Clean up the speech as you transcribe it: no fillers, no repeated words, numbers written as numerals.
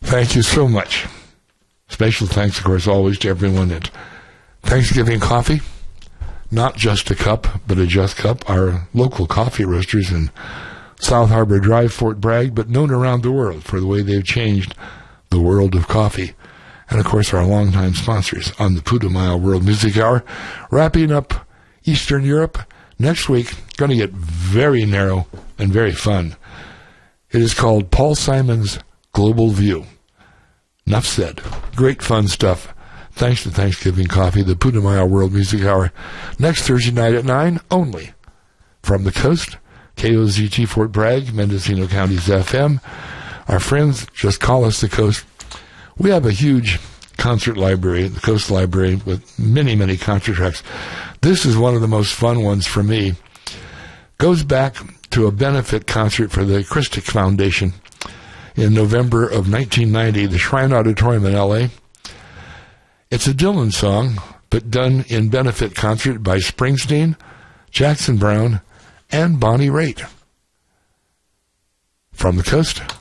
Thank you so much. Special thanks, of course, always to everyone at Thanksgiving Coffee. Not just a cup, but a just cup. Our local coffee roasters in South Harbor Drive, Fort Bragg, but known around the world for the way they've changed the world of coffee. And, of course, our longtime sponsors on the Putumayo World Music Hour. Wrapping up Eastern Europe. Next week, going to get very narrow and very fun. It is called Paul Simon's Global View. Enough said. Great fun stuff. Thanks to Thanksgiving Coffee, the Putumayo World Music Hour. Next Thursday night at 9, only from the coast. KOZT Fort Bragg, Mendocino County's FM. Our friends, just call us the coast. We have a huge concert library, the Coast Library, with many, many concert tracks. This is one of the most fun ones for me. Goes back to a benefit concert for the Christic Foundation in November of 1990, the Shrine Auditorium in L.A. It's a Dylan song, but done in benefit concert by Springsteen, Jackson Browne, and Bonnie Raitt. From the coast,